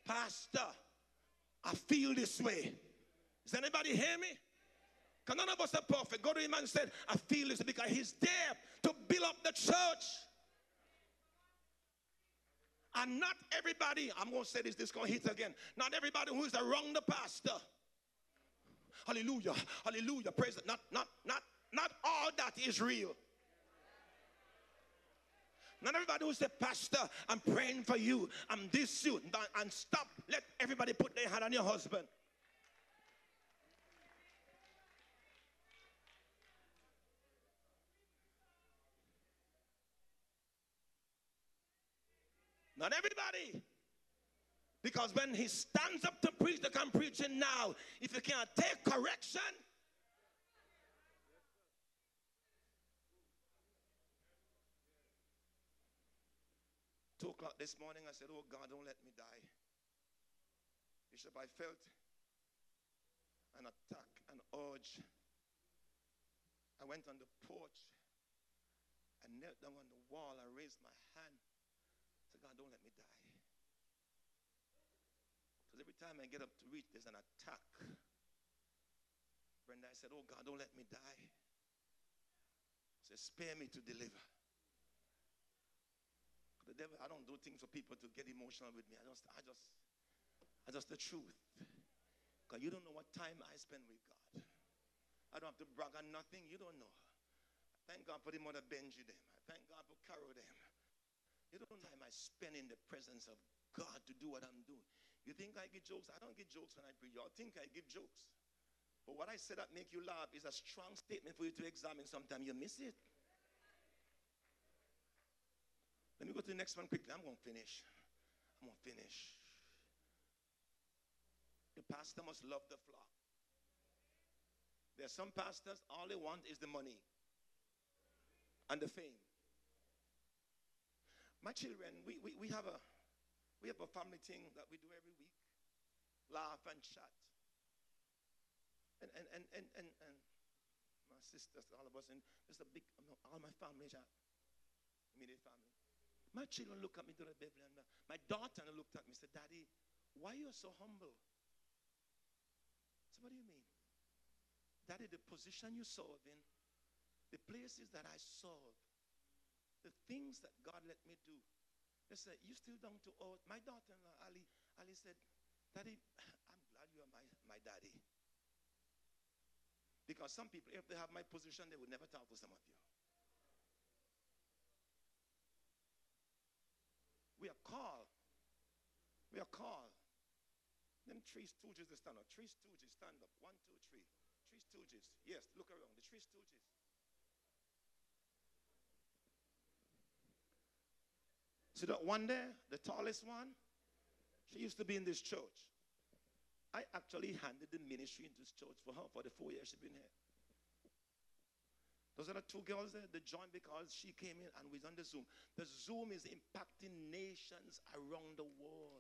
Pastor, I feel this way. Does anybody hear me? Because none of us are perfect. Go to him and said, I feel this because he's there to build up the church. And not everybody, I'm going to say this going to hit again. Not everybody who is around the pastor. Hallelujah, hallelujah, praise it. Not all that is real. Not everybody who say, Pastor, I'm praying for you, I'm this you, and stop. Let everybody put their hand on your husband. Not everybody. Because when he stands up to preach, they can preach it now. If you can't take correction, 2 o'clock this morning, I said, oh God, don't let me die. Bishop, I felt an attack, an urge. I went on the porch. I knelt down on the wall. I raised my hand. I said, God, don't let me die. Because every time I get up to reach, there's an attack. Brenda, I said, oh God, don't let me die. I said, spare me to deliver. The devil, I don't do things for people to get emotional with me. I just the truth. Because you don't know what time I spend with God. I don't have to brag on nothing. You don't know. I thank God for the mother Benji them. I thank God for Carol them. You don't know time I spend in the presence of God to do what I'm doing. You think I give jokes? I don't give jokes when I preach. Y'all think I give jokes. But what I say that make you laugh is a strong statement for you to examine. Sometimes you miss it. Let me go to the next one quickly. I'm going to finish. The pastor must love the flock. There are some pastors, all they want is the money and the fame. My children, we have a family thing that we do every week. Laugh and chat. And my sisters, all of us, and there's a big, all my family chat. Immediate family. My children look at me to the Bible, and my daughter looked at me and said, Daddy, why are you so humble? I said, what do you mean? Daddy, the position you serve in, the places that I serve, the things that God let me do. They said, you still down to earth? My daughter-in-law, Ali said, Daddy, I'm glad you are my daddy. Because some people, if they have my position, they would never talk to some of you. We are called. Them 3 stooges, they stand up. 3 stooges, stand up. 1, 2, 3. 3 stooges. Yes, look around. The 3 stooges. See that one there? The tallest one? She used to be in this church. I actually handed the ministry in this church for her for the 4 years she's been here. Those are the 2 girls there. They joined because she came in and was on the Zoom. The Zoom is impacting nations around the world.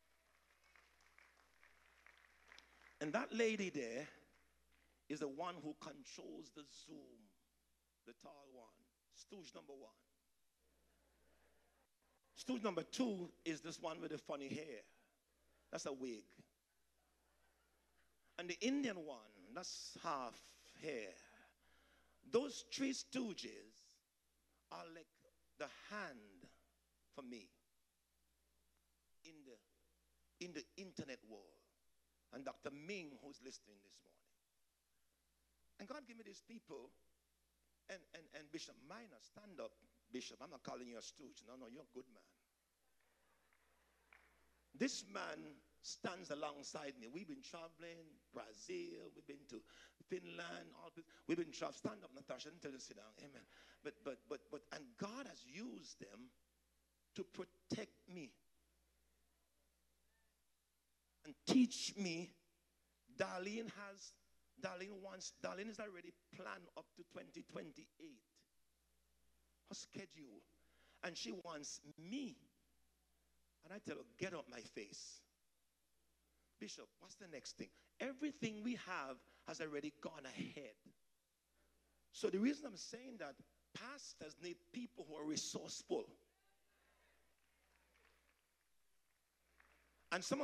And that lady there is the one who controls the Zoom. The tall one. Stooge number 1. Stooge number 2 is this one with the funny hair. That's a wig. And the Indian one, that's half hair. Those 3 stooges are like the hand for me in the internet world. And Dr. Ming, who's listening this morning. And God gave me these people, and Bishop Minor, stand up, Bishop. I'm not calling you a stooge. No, you're a good man. This man stands alongside me. We've been traveling, Brazil, we've been to Finland, we've been traveling. Stand up, Natasha, and tell you to sit down. Amen. And God has used them to protect me and teach me. Darlene is already planned up to 2028. Her schedule. And she wants me. And I tell her, get up my face. Bishop, what's the next thing? Everything we have has already gone ahead. So the reason I'm saying that, pastors need people who are resourceful. And some